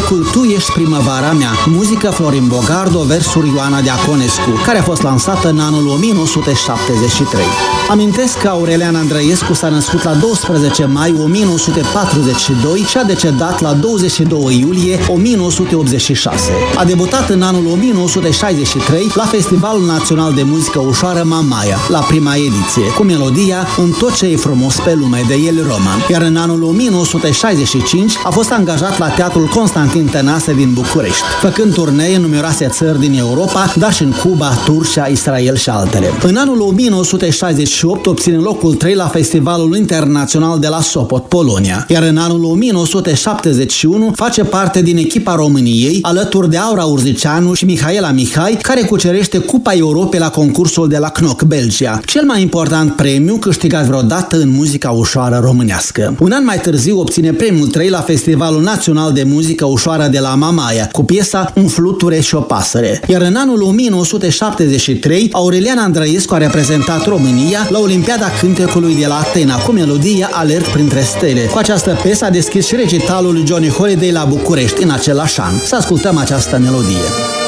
discul Tu ești primăvara mea, muzică Florin Bogardo, versuri Ioana Diaconescu, care a fost lansată în anul 1973. Amintesc că Aurelian Andrăiescu s-a născut la 12 mai 1942 și a decedat la 22 iulie 1986. A debutat în anul 1963 la Festivalul Național de Muzică Ușoară Mamaia, la prima ediție, cu melodia În tot ce e frumos pe lume de El Roman, iar în anul 1965 a fost angajat la Teatrul Constantin Tănase din București, făcând turnee în numeroase țări din Europa, dar și în Cuba, Turcia, Israel și altele. În anul 1968 obține locul 3 la Festivalul Internațional de la Sopot, Polonia, iar în anul 1971 face parte din echipa României, alături de Aura Urzicianu și Mihaela Mihai, care cucerește Cupa Europei la concursul de la Knock, Belgia, cel mai important premiu câștigat vreodată în muzica ușoară românească. Un an mai târziu obține premiul 3 la Festivalul Național de Muzică Ușoară de la Mamaia, cu piesa Un fluture și o pasăre. Iar în anul 1973, Aurelian Andrăiescu a reprezentat România la Olimpiada Cântecului de la Atena, cu melodia Alert printre stele. Cu această piesă a deschis și recitalul lui Johnny Holiday la București în același an. Să ascultăm această melodie.